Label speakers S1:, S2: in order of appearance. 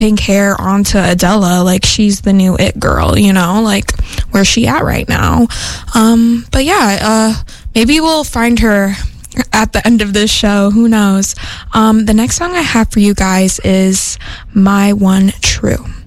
S1: pink hair onto Adele. Like, she's the new it girl, you know, like, where's she at right now? But yeah, maybe we'll find her at the end of this show. Who knows? The next song I have for you guys is My One True.